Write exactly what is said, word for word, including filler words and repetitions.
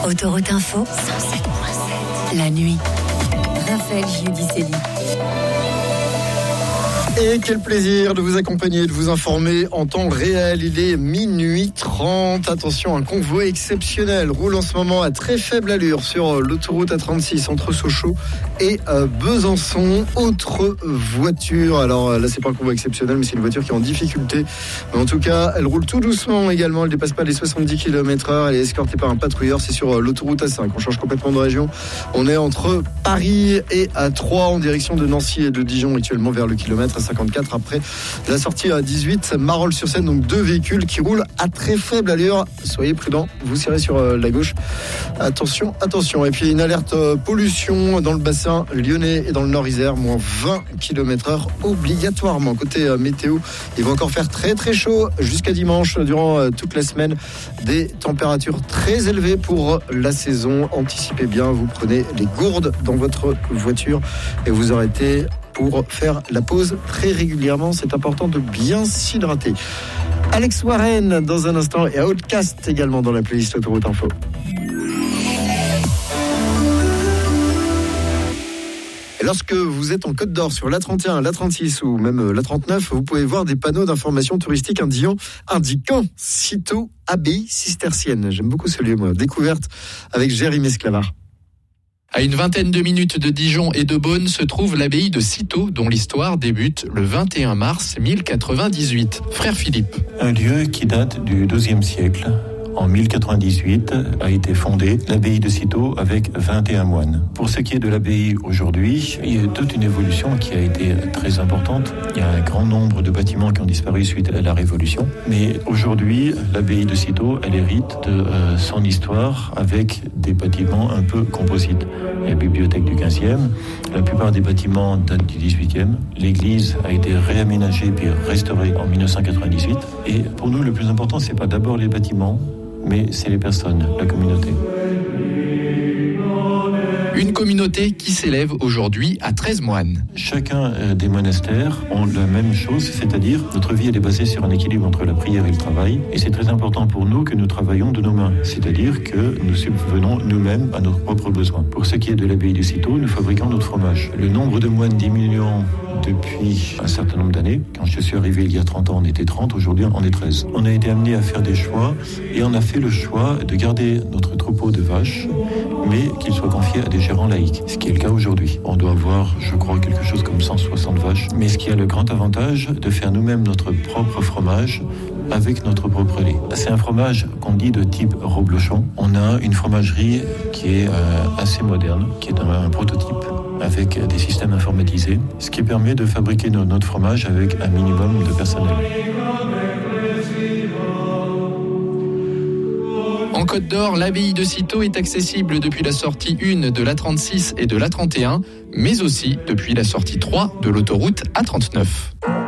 Autoroute Info, cent sept virgule sept. La nuit. Raphaël Giudicelli. Et quel plaisir de vous accompagner, de vous informer en temps réel. Il est minuit trente. Attention, un convoi exceptionnel roule en ce moment à très faible allure sur l'autoroute A trente-six entre Sochaux et euh, Besançon. Autre voiture, alors là c'est pas un convoi exceptionnel, mais c'est une voiture qui est en difficulté. Mais en tout cas, elle roule tout doucement également. Elle dépasse pas les soixante-dix kilomètres heure. Elle est escortée par un patrouilleur. C'est sur l'autoroute A cinq. On change complètement de région. On est entre Paris et A Troyes en direction de Nancy et de Dijon actuellement vers le kilomètre à cinquante-quatre après la sortie à dix-huit Marolles-sur-Seine. Donc deux véhicules qui roulent à très faible allure. Soyez prudents, vous serrez sur la gauche. Attention, attention. Et puis une alerte pollution dans le bassin lyonnais et dans le Nord-Isère, moins vingt kilomètres heure obligatoirement. Côté météo, il va encore faire très très chaud jusqu'à dimanche durant toute la semaine. Des températures très élevées pour la saison. Anticipez bien, vous prenez les gourdes dans votre voiture et vous arrêtez pour faire la pause très régulièrement. C'est important de bien s'hydrater. Alex Warren dans un instant et Outcast également dans la playlist Autoroute Info. Et lorsque vous êtes en Côte d'Or sur l'A trente et un, l'A trente-six ou même l'A trente-neuf, vous pouvez voir des panneaux d'information touristique indiquant, indiquant Cîteaux abbaye cistercienne. J'aime beaucoup ce lieu, moi. Découverte avec Jérémy Esclavard. À une vingtaine de minutes de Dijon et de Beaune se trouve l'abbaye de Cîteaux, dont l'histoire débute le vingt et un mars mille quatre-vingt-dix-huit. Frère Philippe. Un lieu qui date du douzième siècle. En mille quatre-vingt-dix-huit a été fondée l'abbaye de Cîteaux avec vingt et un moines. Pour ce qui est de l'abbaye aujourd'hui, il y a toute une évolution qui a été très importante. Il y a un grand nombre de bâtiments qui ont disparu suite à la Révolution. Mais aujourd'hui, l'abbaye de Cîteaux, elle hérite de euh, son histoire avec des bâtiments un peu composites. La bibliothèque du quinzième, la plupart des bâtiments datent du dix-huitième. L'église a été réaménagée puis restaurée en mille neuf cent quatre-vingt-dix-huit. Et pour nous, le plus important, c'est pas d'abord les bâtiments, mais c'est les personnes, la communauté. Une communauté qui s'élève aujourd'hui à treize moines. Chacun des monastères ont la même chose, c'est-à-dire notre vie elle est basée sur un équilibre entre la prière et le travail. Et c'est très important pour nous que nous travaillons de nos mains, c'est-à-dire que nous subvenons nous-mêmes à nos propres besoins. Pour ce qui est de l'abbaye de Cîteaux, nous fabriquons notre fromage. Le nombre de moines diminuant depuis un certain nombre d'années. Quand je suis arrivé il y a trente ans, on était trente, aujourd'hui on est treize. On a été amené à faire des choix et on a fait le choix de garder notre troupeau de vaches, mais qu'il soit confié à des gérants laïcs, ce qui est le cas aujourd'hui. On doit avoir, je crois, quelque chose comme cent soixante vaches, mais ce qui a le grand avantage de faire nous-mêmes notre propre fromage avec notre propre lait. C'est un fromage qu'on dit de type reblochon. On a une fromagerie qui est euh, assez moderne, qui est un, un prototype avec des systèmes informatisés, ce qui permet de fabriquer no, notre fromage avec un minimum de personnel. En Côte d'Or, l'abbaye de Cîteaux est accessible depuis la sortie un de l'A trente-six et de l'A trente et un, mais aussi depuis la sortie trois de l'autoroute A trente-neuf.